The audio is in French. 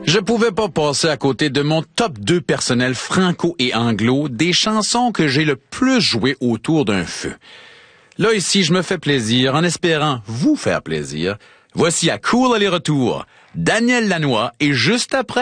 Je pouvais pas passer à côté de mon top 2 personnel franco et anglo des chansons que j'ai le plus jouées autour d'un feu. Là, ici, je me fais plaisir en espérant vous faire plaisir. Voici à Cool aller-retour, Daniel Lanois et juste après,